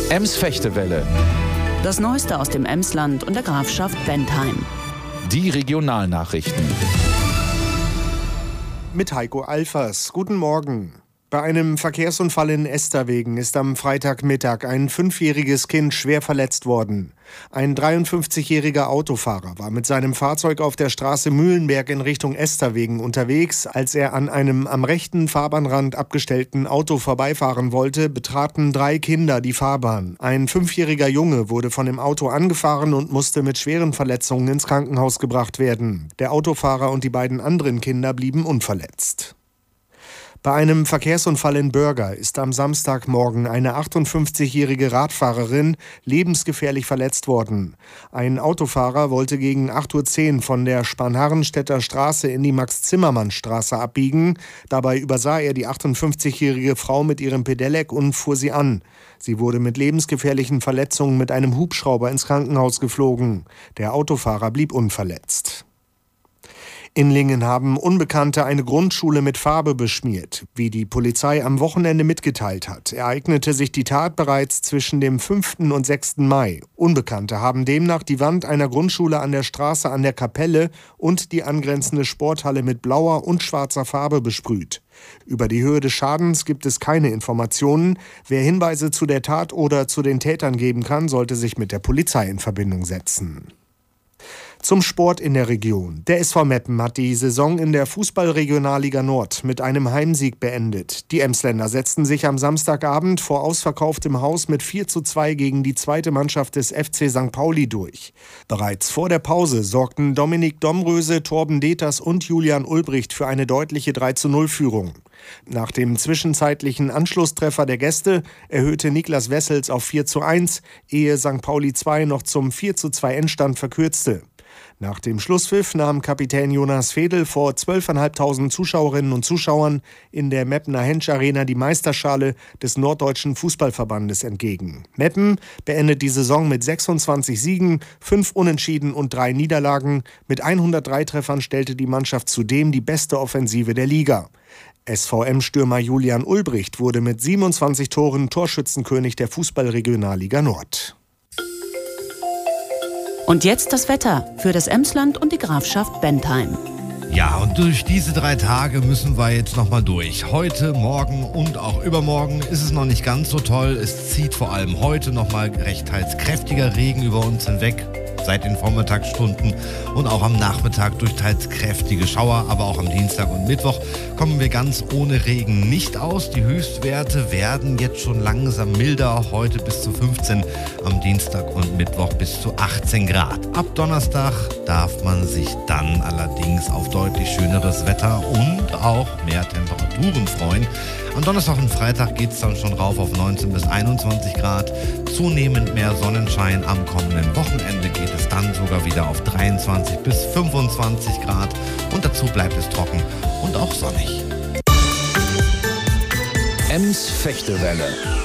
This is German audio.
Ems-Fechtewelle. Das Neueste aus dem Emsland und der Grafschaft Bentheim. Die Regionalnachrichten. Mit Heiko Alfers. Guten Morgen. Bei einem Verkehrsunfall in Esterwegen ist am Freitagmittag ein 5-jähriges Kind schwer verletzt worden. Ein 53-jähriger Autofahrer war mit seinem Fahrzeug auf der Straße Mühlenberg in Richtung Esterwegen unterwegs. Als er an einem am rechten Fahrbahnrand abgestellten Auto vorbeifahren wollte, betraten 3 Kinder die Fahrbahn. Ein 5-jähriger Junge wurde von dem Auto angefahren und musste mit schweren Verletzungen ins Krankenhaus gebracht werden. Der Autofahrer und die beiden anderen Kinder blieben unverletzt. Bei einem Verkehrsunfall in Börger ist am Samstagmorgen eine 58-jährige Radfahrerin lebensgefährlich verletzt worden. Ein Autofahrer wollte gegen 8:10 Uhr von der Spanharrenstädter Straße in die Max-Zimmermann-Straße abbiegen. Dabei übersah er die 58-jährige Frau mit ihrem Pedelec und fuhr sie an. Sie wurde mit lebensgefährlichen Verletzungen mit einem Hubschrauber ins Krankenhaus geflogen. Der Autofahrer blieb unverletzt. In Lingen haben Unbekannte eine Grundschule mit Farbe beschmiert. Wie die Polizei am Wochenende mitgeteilt hat, ereignete sich die Tat bereits zwischen dem 5. und 6. Mai. Unbekannte haben demnach die Wand einer Grundschule an der Straße an der Kapelle und die angrenzende Sporthalle mit blauer und schwarzer Farbe besprüht. Über die Höhe des Schadens gibt es keine Informationen. Wer Hinweise zu der Tat oder zu den Tätern geben kann, sollte sich mit der Polizei in Verbindung setzen. Zum Sport in der Region. Der SV Meppen hat die Saison in der Fußball-Regionalliga Nord mit einem Heimsieg beendet. Die Emsländer setzten sich am Samstagabend vor ausverkauftem Haus mit 4:2 gegen die zweite Mannschaft des FC St. Pauli durch. Bereits vor der Pause sorgten Dominik Domröse, Torben Deters und Julian Ulbricht für eine deutliche 3:0-Führung. Nach dem zwischenzeitlichen Anschlusstreffer der Gäste erhöhte Niklas Wessels auf 4:1, ehe St. Pauli 2 noch zum 4:2 Endstand verkürzte. Nach dem Schlusspfiff nahm Kapitän Jonas Fedel vor 12.500 Zuschauerinnen und Zuschauern in der Meppener Hensch Arena die Meisterschale des Norddeutschen Fußballverbandes entgegen. Meppen beendet die Saison mit 26 Siegen, 5 Unentschieden und 3 Niederlagen. Mit 103 Treffern stellte die Mannschaft zudem die beste Offensive der Liga. SVM-Stürmer Julian Ulbricht wurde mit 27 Toren Torschützenkönig der Fußball-Regionalliga Nord. Und jetzt das Wetter für das Emsland und die Grafschaft Bentheim. Ja, und durch diese 3 Tage müssen wir jetzt nochmal durch. Heute, morgen und auch übermorgen ist es noch nicht ganz so toll. Es zieht vor allem heute nochmal recht teils kräftiger Regen über uns hinweg. Seit den Vormittagsstunden und auch am Nachmittag durch teils kräftige Schauer, aber auch am Dienstag und Mittwoch kommen wir ganz ohne Regen nicht aus. Die Höchstwerte werden jetzt schon langsam milder, heute bis zu 15, am Dienstag und Mittwoch bis zu 18 Grad. Ab Donnerstag darf man sich dann allerdings auf deutlich schöneres Wetter und auch mehr Temperaturen freuen. Am Donnerstag und Freitag geht es dann schon rauf auf 19 bis 21 Grad. Zunehmend mehr Sonnenschein. Am kommenden Wochenende geht es dann sogar wieder auf 23 bis 25 Grad. Und dazu bleibt es trocken und auch sonnig. Ems-Fechtewelle.